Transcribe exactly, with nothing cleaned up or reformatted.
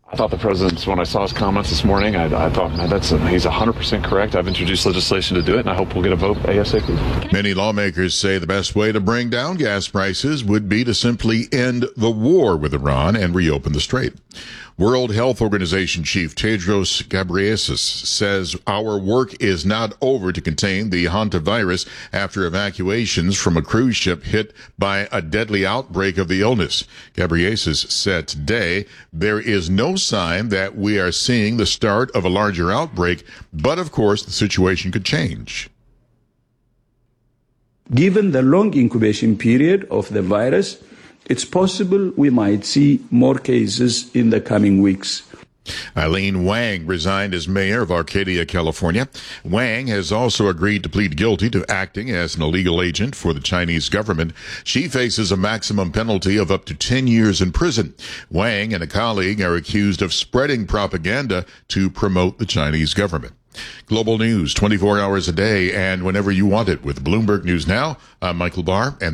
I thought the president, when I saw his comments this morning, I, I thought, man, that's a, he's one hundred percent correct. I've introduced legislation to do it, and I hope we'll get a vote ASAP. Many lawmakers say the best way to bring down gas prices would be to simply end the war with Iran and reopen the strait. World Health Organization Chief Tedros Ghebreyesus says our work is not over to contain the hantavirus after evacuations from a cruise ship hit by a deadly outbreak of the illness. Ghebreyesus said today there is no sign that we are seeing the start of a larger outbreak, but of course the situation could change. Given the long incubation period of the virus, it's possible we might see more cases in the coming weeks. Eileen Wang resigned as mayor of Arcadia, California. Wang has also agreed to plead guilty to acting as an illegal agent for the Chinese government. She faces a maximum penalty of up to ten years in prison. Wang and a colleague are accused of spreading propaganda to promote the Chinese government. Global news twenty-four hours a day and whenever you want it with Bloomberg News Now. I'm Michael Barr, and